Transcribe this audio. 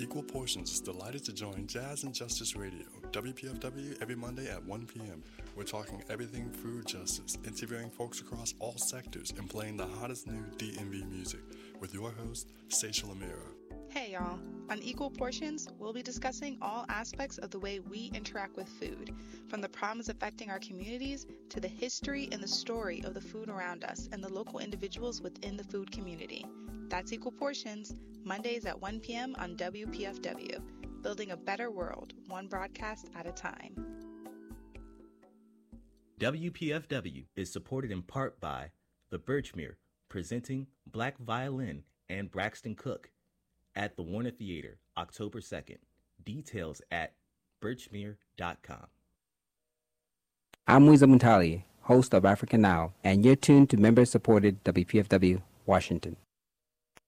Equal Portions is delighted to join Jazz and Justice Radio, WPFW, every Monday at 1 p.m. We're talking everything food justice, interviewing folks across all sectors, and playing the hottest new DMV music with your host, Stacia Lamira. Hey y'all, on Equal Portions, we'll be discussing all aspects of the way we interact with food, from the problems affecting our communities to the history and the story of the food around us and the local individuals within the food community. That's Equal Portions, Mondays at 1 p.m. on WPFW, building a better world, one broadcast at a time. WPFW is supported in part by the Birchmere, presenting Black Violin and Braxton Cook at the Warner Theater, October 2nd. Details at birchmere.com. I'm Wiza Muntali, host of Africa Now, and you're tuned to member-supported WPFW Washington.